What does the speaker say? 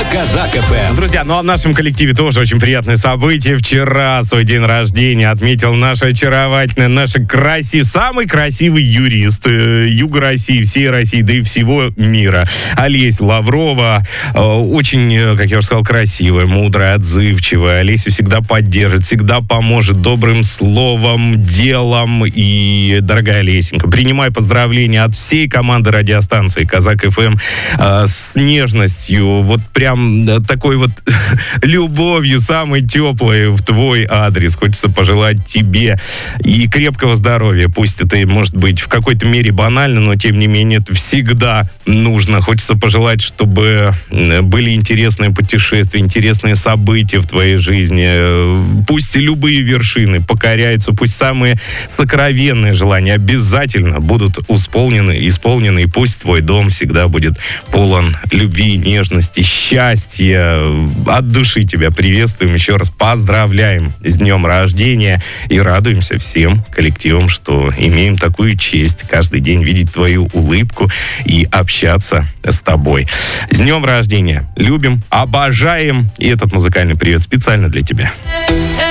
Казак ФМ. Друзья, ну а в нашем коллективе тоже очень приятное событие. Вчера свой день рождения отметил наша очаровательная, самый красивый юрист Юга России, всей России, да и всего мира. Олеся Лаврова. Очень, как я уже сказал, красивая, мудрая, отзывчивая. Олеся всегда поддержит, всегда поможет добрым словом, делом. И, дорогая Олесенька, принимай поздравления от всей команды радиостанции Казак ФМ с нежностью, вот прям такой вот любовью, самой теплой в твой адрес. Хочется пожелать тебе и крепкого здоровья. Пусть это может быть в какой-то мере банально, но тем не менее это всегда нужно. Хочется пожелать, чтобы были интересные путешествия, интересные события в твоей жизни. Пусть любые вершины покоряются, пусть самые сокровенные желания обязательно будут исполнены, и пусть твой дом всегда будет полон любви, нежности, счастья. От души тебя приветствуем, еще раз поздравляем с днем рождения и радуемся всем коллективам, что имеем такую честь каждый день видеть твою улыбку и общаться с тобой. С днем рождения! Любим, обожаем, и этот музыкальный привет специально для тебя.